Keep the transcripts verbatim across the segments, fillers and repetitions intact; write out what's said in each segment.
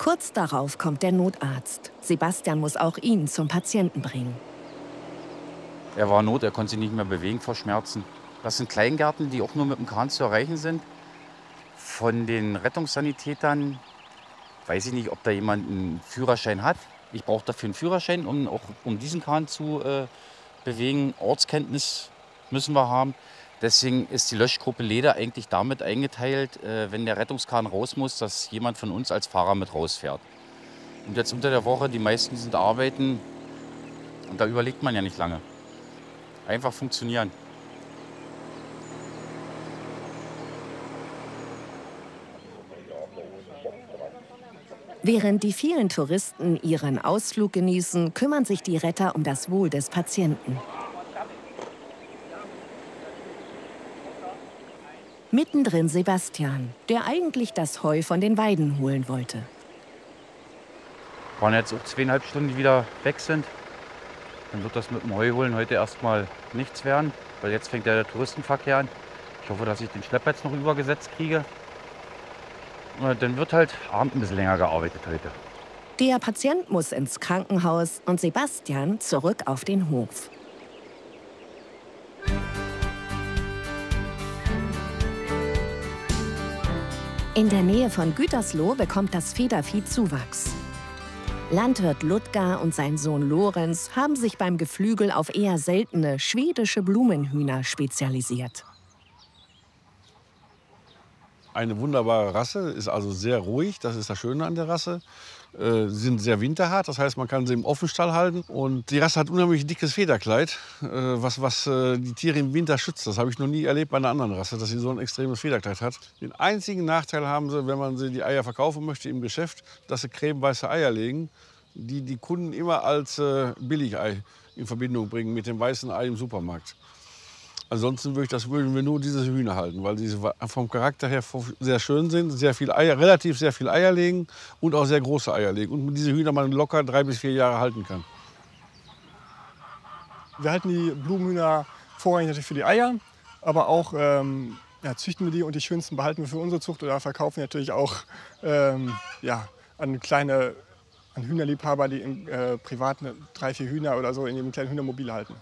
Kurz darauf kommt der Notarzt. Sebastian muss auch ihn zum Patienten bringen. Er war not, er konnte sich nicht mehr bewegen vor Schmerzen. Das sind Kleingärten, die auch nur mit dem Kran zu erreichen sind. Von den Rettungssanitätern weiß ich nicht, ob da jemand einen Führerschein hat. Ich brauche dafür einen Führerschein, um auch um diesen Kran zu äh, bewegen. Ortskenntnis müssen wir haben. Deswegen ist die Löschgruppe Leder eigentlich damit eingeteilt, äh, wenn der Rettungskran raus muss, dass jemand von uns als Fahrer mit rausfährt. Und jetzt unter der Woche, die meisten sind arbeiten und da überlegt man ja nicht lange. Einfach funktionieren. Während die vielen Touristen ihren Ausflug genießen, kümmern sich die Retter um das Wohl des Patienten. Mittendrin Sebastian, der eigentlich das Heu von den Weiden holen wollte. Wir waren jetzt auch zweieinhalb Stunden, die wieder weg sind. Dann wird das mit dem Heu holen heute erstmal nichts werden, weil jetzt fängt ja der Touristenverkehr an. Ich hoffe, dass ich den Schlepper jetzt noch übergesetzt kriege. Und dann wird halt abend ein bisschen länger gearbeitet heute. Der Patient muss ins Krankenhaus und Sebastian zurück auf den Hof. In der Nähe von Gütersloh bekommt das Federvieh Zuwachs. Landwirt Ludger und sein Sohn Lorenz haben sich beim Geflügel auf eher seltene schwedische Blumenhühner spezialisiert. Eine wunderbare Rasse, ist also sehr ruhig, das ist das Schöne an der Rasse. Äh, sind sehr winterhart, das heißt, man kann sie im Offenstall halten. Und die Rasse hat unheimlich dickes Federkleid, äh, was, was äh, die Tiere im Winter schützt. Das habe ich noch nie erlebt bei einer anderen Rasse, dass sie so ein extremes Federkleid hat. Den einzigen Nachteil haben sie, wenn man sie die Eier verkaufen möchte im Geschäft, dass sie cremeweiße Eier legen, die die Kunden immer als äh, Billigei in Verbindung bringen mit dem weißen Ei im Supermarkt. Ansonsten würde ich das, würden wir nur diese Hühner halten, weil sie vom Charakter her sehr schön sind, sehr viel Eier, relativ sehr viel Eier legen und auch sehr große Eier legen. Und diese Hühner man locker drei bis vier Jahre halten kann. Wir halten die Blumenhühner vorrangig natürlich für die Eier, aber auch ähm, ja, züchten wir die und die schönsten behalten wir für unsere Zucht oder verkaufen wir natürlich auch ähm, ja, an kleine an Hühnerliebhaber, die in, äh, privat drei, vier Hühner oder so in ihrem kleinen Hühnermobil halten.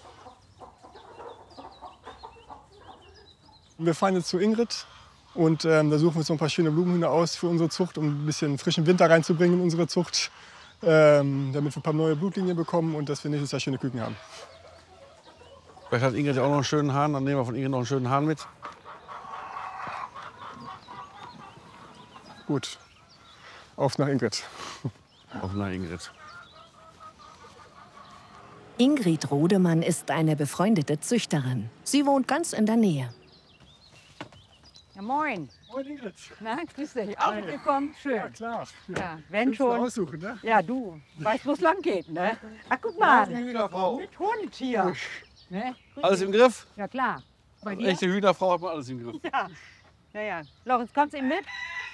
Wir fahren jetzt zu Ingrid und ähm, da suchen wir uns so ein paar schöne Blumenhühner aus für unsere Zucht, um ein bisschen frischen Winter reinzubringen in unsere Zucht, ähm, damit wir ein paar neue Blutlinien bekommen und dass wir nächstes Jahr schöne Küken haben. Vielleicht hat Ingrid auch noch einen schönen Hahn, dann nehmen wir von Ingrid noch einen schönen Hahn mit. Gut, auf nach Ingrid. Auf nach Ingrid. Ingrid Rodemann ist eine befreundete Züchterin. Sie wohnt ganz in der Nähe. Ja, moin. Moin Ingrid. Na, grüß dich. Auch gekommen? Schön. Ja, klar. Ja, ja wenn schon. Aussuchen, ne? Ja, du weißt, wo es lang geht, ne? Ach, guck mal. Ja, Hühnerfrau. Mit Hundetier. Ne? Alles im Griff? Ja, klar. Bei dir? Echte Hühnerfrau hat man alles im Griff. Ja. Ja, ja. Lorenz, kommst du eben mit?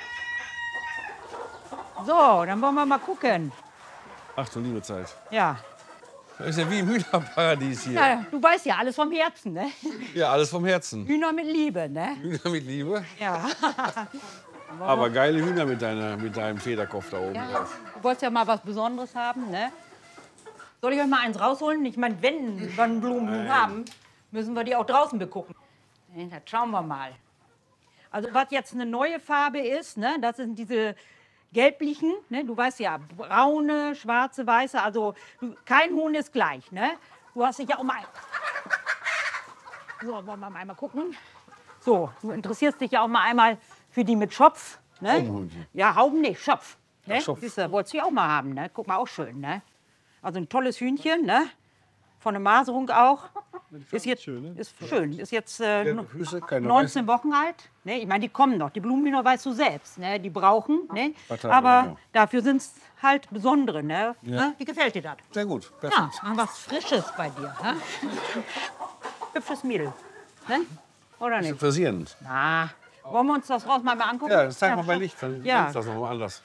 So, dann wollen wir mal gucken. Ach du liebe Zeit. Ja. Das ist ja wie im Hühnerparadies hier. Ja, du weißt ja, alles vom Herzen, ne? Ja, alles vom Herzen. Hühner mit Liebe, ne? Hühner mit Liebe. Ja. Aber geile Hühner mit, deiner, mit deinem Federkopf da oben Ja, drauf. du wolltest ja mal was Besonderes haben, ne? Soll ich euch mal eins rausholen? Ich meine, wenn wir einen Blumenhuhn haben, müssen wir die auch draußen begucken. Ne, das schauen wir mal. Also was jetzt eine neue Farbe ist, ne? Das sind diese gelblichen, ne? Du weißt ja, braune, schwarze, weiße. Also du, kein Huhn ist gleich, ne? Du hast dich ja auch mal... So, wollen wir mal einmal gucken. So, du interessierst dich ja auch mal einmal für die mit Schopf. Ne? Haubenhühnchen. Ja, Hauben nicht, Schopf. Ne? Ach, Schopf. Siehst du, wolltest du ja auch mal haben, ne? Guck mal, auch schön, ne? Also ein tolles Hühnchen, ne? Von der Maserung auch. Ist jetzt schön, ne? ist schön. Ist jetzt äh, Gelbe Füße, keine neunzehn Wochen alt. Ne? Ich meine, die kommen noch. Die Blumenhühner weißt du selbst, ne? Die brauchen, ne? Warte, Aber ja. dafür sind es halt besondere, ne? Ja. Ne? Wie gefällt dir das? Sehr gut, Ja, perfekt. mal was Frisches bei dir, ne? Hübsches Mädel, ne? Oder nicht? Versierend. Na, wollen wir uns das raus mal angucken? Ja, das zeig mal bei Licht, dann Ja. ist das noch mal anders.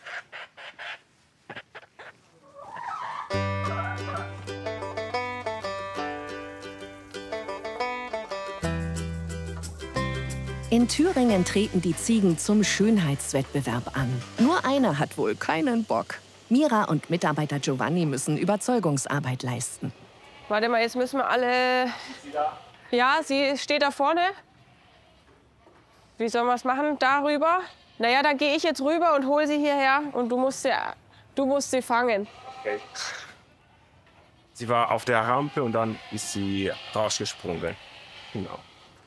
In Thüringen treten die Ziegen zum Schönheitswettbewerb an. Nur einer hat wohl keinen Bock. Mira und Mitarbeiter Giovanni müssen Überzeugungsarbeit leisten. Warte mal, jetzt müssen wir alle... Ja, sie steht da vorne. Wie sollen wir es machen? Darüber? Naja, dann gehe ich jetzt rüber und hole sie hierher und du musst sie, du musst sie fangen. Okay. Sie war auf der Rampe und dann ist sie rausgesprungen. Genau.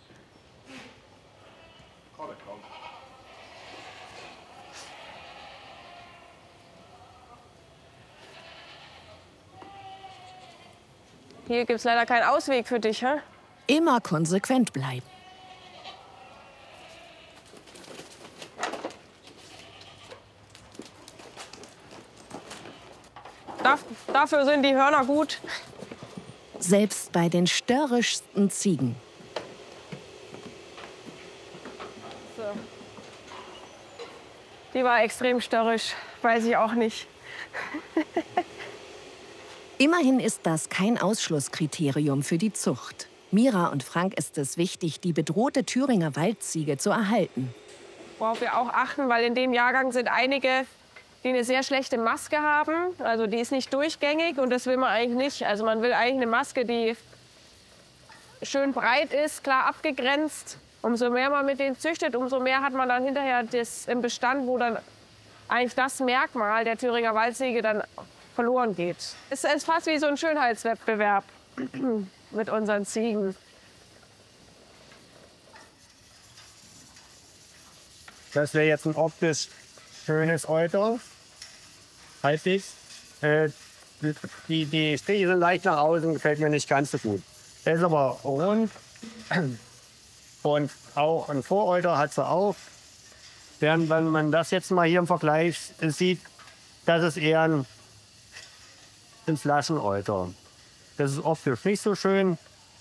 Hier gibt es leider keinen Ausweg für dich, hä? Immer konsequent bleiben. Darf, dafür sind die Hörner gut. Selbst bei den störrischsten Ziegen. So. Die war extrem störrisch, weiß ich auch nicht. Immerhin ist das kein Ausschlusskriterium für die Zucht. Mira und Frank ist es wichtig, die bedrohte Thüringer Waldziege zu erhalten. Worauf wir auch achten, weil in dem Jahrgang sind einige, die eine sehr schlechte Maske haben. Also die ist nicht durchgängig und das will man eigentlich nicht. Also man will eigentlich eine Maske, die schön breit ist, klar abgegrenzt. Umso mehr man mit denen züchtet, umso mehr hat man dann hinterher das im Bestand, wo dann eigentlich das Merkmal der Thüringer Waldziege dann verloren geht. Es ist fast wie so ein Schönheitswettbewerb mit unseren Ziegen. Das wäre jetzt ein optisch schönes Euter. Halbwegs. Äh, die, die Striche sind leicht nach außen, gefällt mir nicht ganz so gut. Der ist aber rund. Und auch ein Voreuter hat sie auch. Während wenn man das jetzt mal hier im Vergleich sieht, das ist eher ein, ein Flascheneuter. Das ist optisch nicht so schön.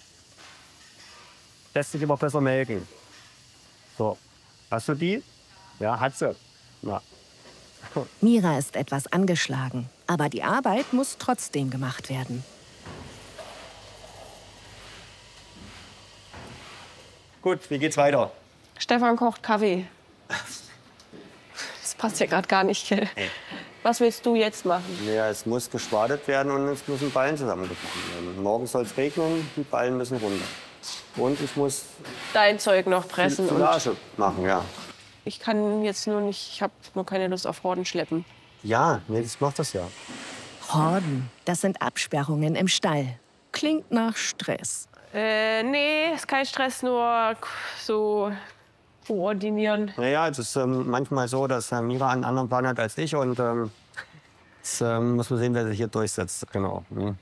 Lässt sich aber besser melken. So, hast du die? Ja, hat sie. Na. Mira ist etwas angeschlagen, aber die Arbeit muss trotzdem gemacht werden. Gut, wie geht's weiter? Stefan kocht Kaffee. Das passt ja gerade gar nicht, gell? Was willst du jetzt machen? Ja, es muss geschwadet werden und es müssen Ballen zusammengebracht werden. Morgen soll es regnen, die Ballen müssen runter. Und ich muss Dein Zeug noch pressen. Und Silage machen, ja. ich kann jetzt nur nicht, ich habe nur keine Lust auf Horden schleppen. Ja, nee, das macht das ja. Horden, das sind Absperrungen im Stall. Klingt nach Stress. Äh, nee, ist kein Stress, nur so koordinieren. Naja, es ist ähm, manchmal so, dass äh, Mira einen anderen Plan hat als ich. Und ähm, das ähm, muss man sehen, wer sich hier durchsetzt. Genau. Mhm.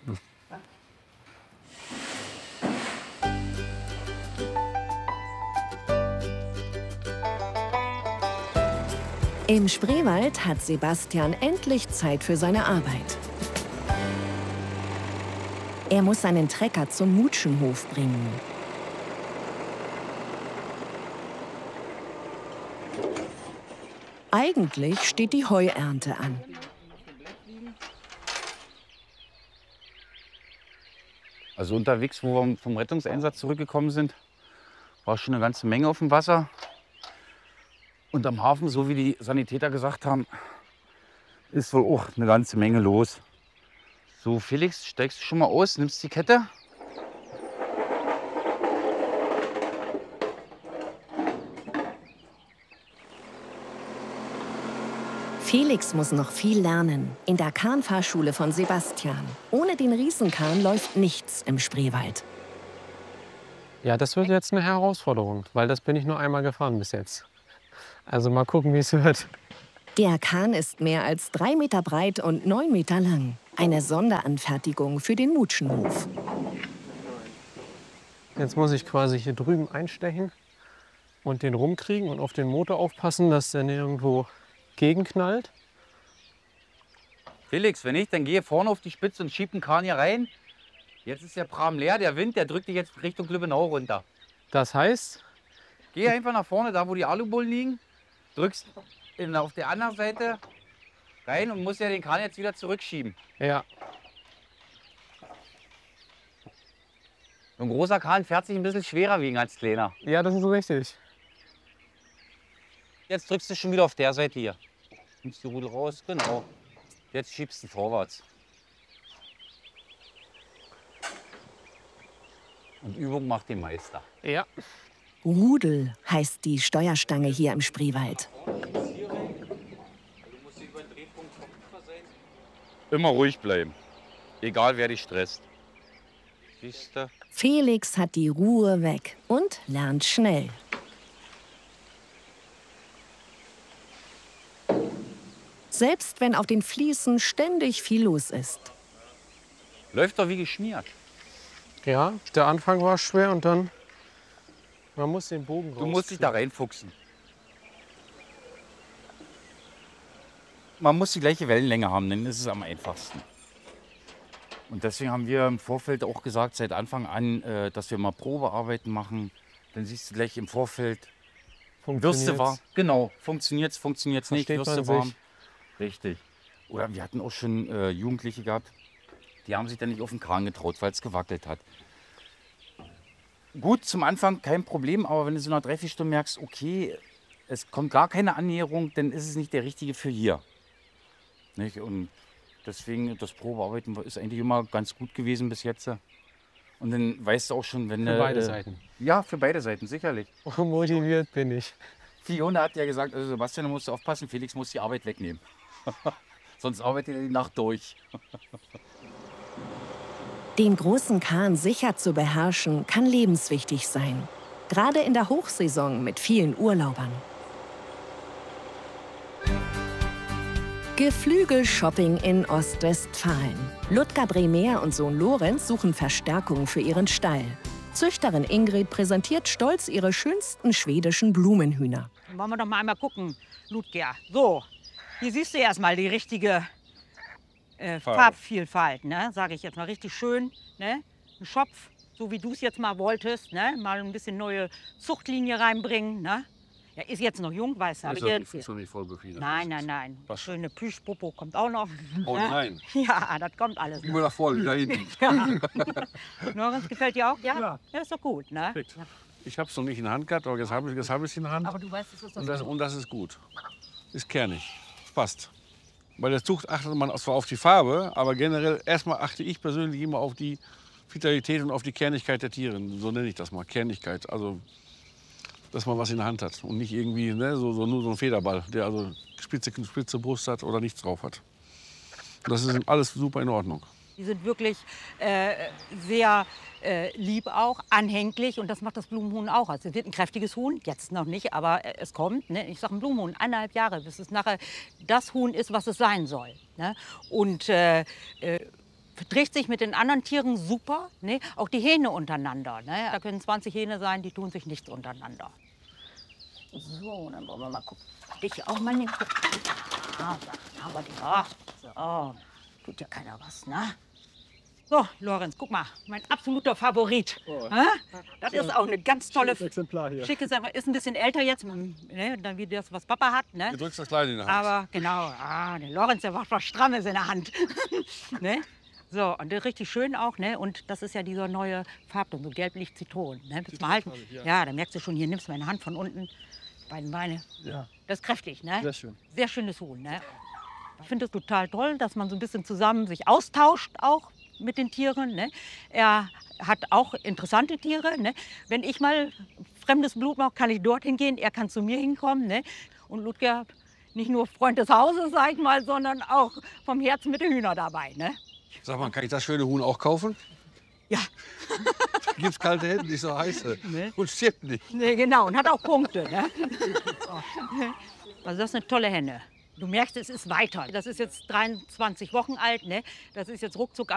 Im Spreewald hat Sebastian endlich Zeit für seine Arbeit. Er muss seinen Trecker zum Mutschenhof bringen. Eigentlich steht die Heuernte an. Also unterwegs, wo wir vom Rettungseinsatz zurückgekommen sind, war schon eine ganze Menge auf dem Wasser. Und am Hafen, so wie die Sanitäter gesagt haben, ist wohl auch eine ganze Menge los. So, Felix, steigst du schon mal aus, nimmst die Kette? Felix muss noch viel lernen, in der Kahnfahrschule von Sebastian. Ohne den Riesenkahn läuft nichts im Spreewald. Ja, das wird jetzt eine Herausforderung, weil das bin ich nur einmal gefahren bis jetzt. Also mal gucken, wie es wird. Der Kahn ist mehr als drei Meter breit und neun Meter lang. Eine Sonderanfertigung für den Mutschenhof. Jetzt muss ich quasi hier drüben einstechen und den rumkriegen und auf den Motor aufpassen, dass der nirgendwo gegenknallt. Felix, wenn nicht, dann gehe vorne auf die Spitze und schieb den Kahn hier rein. Jetzt ist der Pram leer, der Wind, der drückt dich jetzt Richtung Lübbenau runter. Das heißt? Geh einfach nach vorne, da wo die Alubullen liegen, drückst in, auf der anderen Seite rein und musst ja den Kahn jetzt wieder zurückschieben. Ja. So ein großer Kahn fährt sich ein bisschen schwerer wiegen als kleiner. Ja, das ist richtig. Jetzt drückst du schon wieder auf der Seite hier. Nimmst die Rudel raus, genau. Jetzt schiebst du vorwärts. Und Übung macht den Meister. Ja. Rudel heißt die Steuerstange hier im Spreewald. Immer ruhig bleiben. Egal wer dich stresst. Siehst du? Felix hat die Ruhe weg und lernt schnell. Selbst wenn auf den Fliesen ständig viel los ist. Läuft doch wie geschmiert. Ja, der Anfang war schwer und dann, man muss den Bogen raus. Du musst dich da reinfuchsen. Man muss die gleiche Wellenlänge haben, dann ist es am einfachsten. Und deswegen haben wir im Vorfeld auch gesagt, seit Anfang an, äh, dass wir mal Probearbeiten machen. Dann siehst du gleich im Vorfeld, wirst du warm. Genau, funktioniert es, funktioniert es nicht, wirst du warm. Richtig. Oder wir hatten auch schon äh, Jugendliche gehabt, die haben sich dann nicht auf den Kran getraut, weil es gewackelt hat. Gut, zum Anfang kein Problem, aber wenn du so nach drei, vier Stunden merkst, okay, es kommt gar keine Annäherung, dann ist es nicht der richtige für hier. Nicht? Und deswegen, das Probearbeiten ist eigentlich immer ganz gut gewesen bis jetzt. Und dann weißt du auch schon, wenn... Für beide äh, Seiten. Ja, für beide Seiten, sicherlich. Motiviert bin ich. Fiona hat ja gesagt, also Sebastian, du musst aufpassen, Felix muss die Arbeit wegnehmen. Sonst arbeitet er die Nacht durch. Den großen Kahn sicher zu beherrschen, kann lebenswichtig sein. Gerade in der Hochsaison mit vielen Urlaubern. Geflügel-Shopping in Ostwestfalen. Ludger Bremer und Sohn Lorenz suchen Verstärkung für ihren Stall. Züchterin Ingrid präsentiert stolz ihre schönsten schwedischen Blumenhühner. Dann wollen wir doch mal einmal gucken, Ludger. So, hier siehst du erstmal die richtige äh, Farbvielfalt, ne? Sage ich jetzt mal richtig schön. Ne? Ein Schopf, so wie du es jetzt mal wolltest. Ne? Mal ein bisschen neue Zuchtlinie reinbringen. Ne? Er ist jetzt noch jung, weißt du. Ist aber doch jetzt, nicht, ist doch nicht voll befiedert. nein, nein, nein. Was? Schöne Plüschpopo kommt auch noch. Oh Ne? nein. Ja, das kommt alles noch. Immer nach vorne, da hinten. Ja. Lorenz, gefällt dir auch? Ja? Ja. Ja, ist doch gut, ne? Perfekt. Ich habe es noch nicht in der Hand gehabt, aber jetzt habe ich es hab in der Hand. Aber du weißt, es ist doch Und das, so. und das ist gut. Ist kernig. Passt. Bei der Zucht achtet man zwar auf die Farbe, aber generell erstmal achte ich persönlich immer auf die Vitalität und auf die Kernigkeit der Tiere. So nenne ich das mal, Kernigkeit. Also, dass man was in der Hand hat und nicht irgendwie ne, so, so nur so ein Federball, der also spitze, spitze Brust hat oder nichts drauf hat. Und das ist alles super in Ordnung. Die sind wirklich äh, sehr äh, lieb auch, anhänglich und das macht das Blumenhuhn auch. Also es wird ein kräftiges Huhn, jetzt noch nicht, aber äh, es kommt. Ne? Ich sage ein Blumenhuhn, eineinhalb Jahre, bis es nachher das Huhn ist, was es sein soll. Ne? Und äh, äh, verträgt sich mit den anderen Tieren super, ne? Auch die Hähne untereinander. Ne? Da können zwanzig Hähne sein, die tun sich nichts untereinander. So, dann wollen wir mal gucken. Dich auch mal nicht gucken. Ah, aber die, ah, so, tut ja keiner was, ne? So, Lorenz, guck mal, mein absoluter Favorit. Oh. Hä? Das ist auch eine ganz tolle, Schickes Exemplar hier. schickes Exemplar. Ist ein bisschen älter jetzt, ne, dann wie das, was Papa hat. Ne? Du drückst das Kleine in der Hand. Aber genau, ah, der Lorenz, der macht was Strammes in der Hand. Ne? So, und der richtig schön auch, ne? Und das ist ja dieser neue Farbton, so gelblich-Zitron. Ne? Willst du mal halten? Ja. Ja, da merkst du schon, hier nimmst du meine Hand von unten, beiden Beine. Ja, Das ist kräftig, ne? sehr schön. Sehr schönes Huhn, ne? Ich finde es total toll, dass man so ein bisschen zusammen sich austauscht auch mit den Tieren. Ne? Er hat auch interessante Tiere. Ne? Wenn ich mal fremdes Blut mache, kann ich dorthin gehen, er kann zu mir hinkommen. Ne? Und Ludger, nicht nur Freund des Hauses, sag ich mal, sondern auch vom Herzen mit den Hühnern dabei. Ne? Sag mal, kann ich das schöne Huhn auch kaufen? Ja. Da gibt es kalte Hände, nicht so heiße. Ne? Und stirbt nicht. Ne, genau, und hat auch Punkte. Ne? Also das ist eine tolle Henne. Du merkst, es ist weiter. Das ist jetzt dreiundzwanzig Wochen alt. Ne? Das ist jetzt ruckzuck